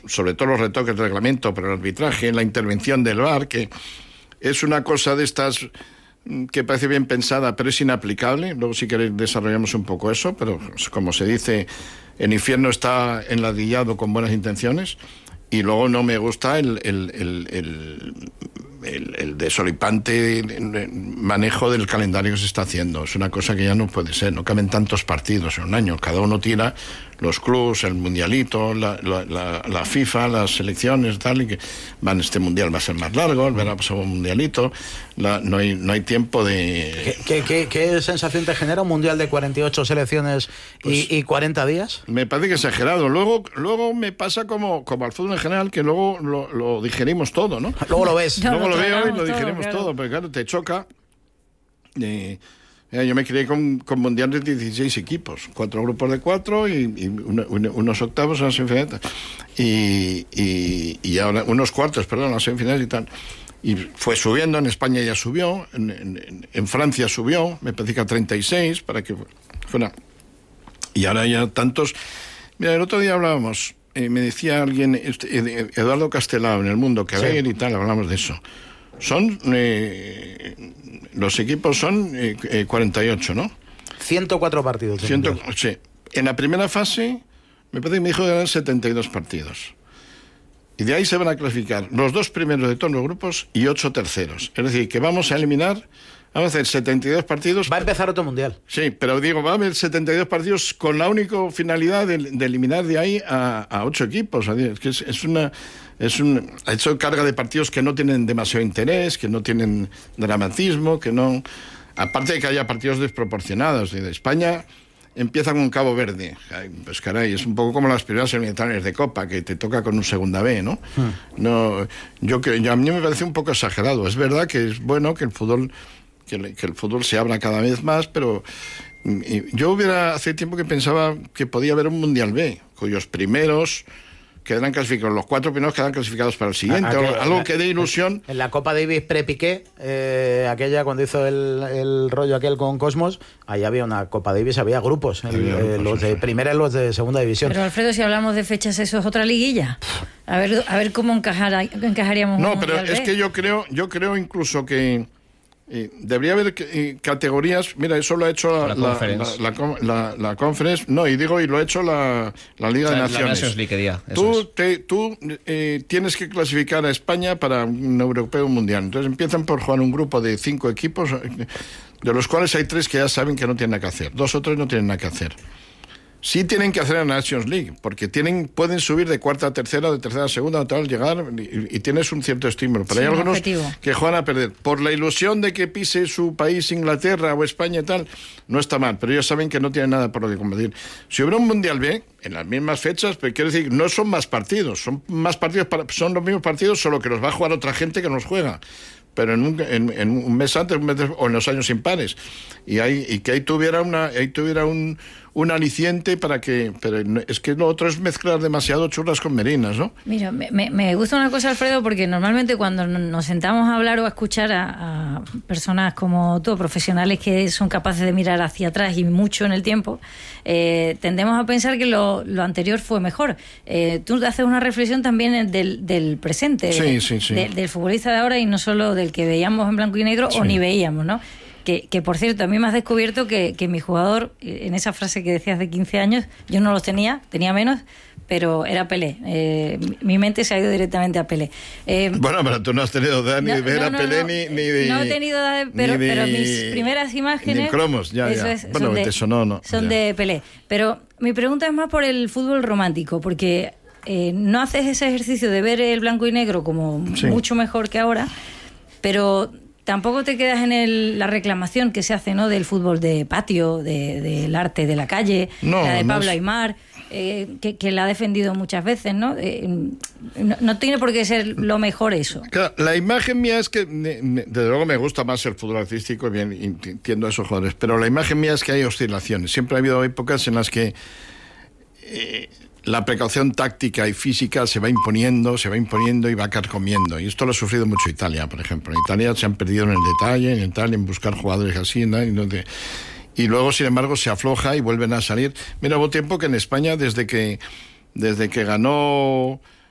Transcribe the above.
sobre todo los retoques del reglamento, pero el arbitraje, la intervención del VAR, que es una cosa de estas que parece bien pensada, pero es inaplicable. Luego, si queréis, desarrollamos un poco eso, pero como se dice, el infierno está enladrillado con buenas intenciones. Y luego no me gusta el desolipante manejo del calendario que se está haciendo. Es una cosa que ya no puede ser. No caben tantos partidos en un año. Cada uno tira los clubs, el mundialito, la FIFA, las selecciones, tal, y que este mundial va a ser más largo, el verano pasado un mundialito. No hay tiempo de... ¿Qué sensación te genera un mundial de 48 selecciones y 40 días? Me parece que exagerado. Luego me pasa como al fútbol en general, que luego lo digerimos todo, ¿no? Luego lo ves. Luego lo veo y lo digerimos todo, pero claro, te choca. Yo me crié con mundiales de 16 equipos, 4 grupos de 4 y unos octavos, unas semifinales y ahora unos cuartos, perdón, las semifinales y tal. Y fue subiendo, en España ya subió, en Francia subió, me parece que a 36 para que fuera. Y ahora ya tantos. Mira, el otro día hablábamos, me decía alguien, Eduardo Castelao en El Mundo, que a ver y tal, hablamos de eso. Son los equipos son 48, ¿no? 104 partidos. Sí. En la primera fase, me parece que me dijo que eran 72 partidos. Y de ahí se van a clasificar los 2 primeros de todos los grupos y 8 terceros. Es decir, que vamos a hacer 72 partidos. Va a empezar otro mundial. Sí, pero digo, va a haber 72 partidos con la única finalidad de eliminar de ahí a 8 equipos. Es que ha hecho carga de partidos que no tienen demasiado interés, que no tienen dramatismo, que no... Aparte de que haya partidos desproporcionados. De España empieza con Cabo Verde. Pues caray, es un poco como las primeras eliminatorias de Copa, que te toca con un segunda B, ¿no? No, a mí me parece un poco exagerado. Es verdad que es bueno que el fútbol... Que el fútbol se abra cada vez más, pero yo hace tiempo que pensaba que podía haber un Mundial B, cuyos primeros quedarán clasificados, los 4 primeros quedarán clasificados para el siguiente, algo que dé ilusión. En la Copa Davis pre-Piqué, aquella cuando hizo el rollo aquel con Cosmos, ahí había una Copa Davis, había grupos, los de primera y los de segunda división. Pero Alfredo, si hablamos de fechas, ¿eso es otra liguilla? A ver cómo encajaríamos. No, pero es que yo creo incluso que debería haber categorías. Mira, eso lo ha hecho la Conference. No, y lo ha hecho la Liga de Naciones. La Nations League, tú tienes que clasificar a España para un europeo mundial. Entonces empiezan por jugar un grupo de 5 equipos, de los cuales hay 3 que ya saben que no tienen nada que hacer. 2 o 3 no tienen nada que hacer. Sí tienen que hacer la Nations League, porque pueden subir de cuarta a tercera, de tercera a segunda, tal, llegar, y tienes un cierto estímulo. Pero hay algunos que juegan a perder. Por la ilusión de que pise su país, Inglaterra o España y tal, no está mal, pero ellos saben que no tienen nada por lo que competir. Si hubiera un Mundial B, en las mismas fechas, pero quiero decir, no son más partidos, son los mismos partidos, solo que los va a jugar otra gente que nos juega. Pero en un mes antes, o en los años impares. Y que ahí tuviera un aliciente para que... Pero es que lo otro es mezclar demasiado churras con merinas, ¿no? Mira, me gusta una cosa, Alfredo, porque normalmente cuando nos sentamos a hablar o a escuchar a personas como tú, profesionales que son capaces de mirar hacia atrás y mucho en el tiempo, tendemos a pensar que lo anterior fue mejor. Tú haces una reflexión también del presente, sí. Del futbolista de ahora y no solo del que veíamos en blanco y negro o ni veíamos, ¿no? Que por cierto, a mí me has descubierto que mi jugador, en esa frase que decías de 15 años, yo no los tenía menos, pero era Pelé. Mi mente se ha ido directamente a Pelé. Bueno, pero tú no has tenido edad ni de ver a Pelé ni de... No he tenido edad, pero mis primeras imágenes... Ni cromos, ya. Bueno, son de Pelé. Pero mi pregunta es más por el fútbol romántico, porque no haces ese ejercicio de ver el blanco y negro como mucho mejor que ahora, pero... Tampoco te quedas en la reclamación que se hace, ¿no?, del fútbol de patio, del arte de la calle, la de Pablo Aimar, que la ha defendido muchas veces, ¿no? No tiene por qué ser lo mejor eso. Claro, la imagen mía es que, desde luego me gusta más el fútbol artístico, bien, entiendo a esos jugadores, pero la imagen mía es que hay oscilaciones. Siempre ha habido épocas en las que... la precaución táctica y física se va imponiendo y va carcomiendo. Y esto lo ha sufrido mucho Italia, por ejemplo. En Italia se han perdido en el detalle, en buscar jugadores así, ¿no? Y luego, sin embargo, se afloja y vuelven a salir. Mira, hubo tiempo que en España, desde que ganó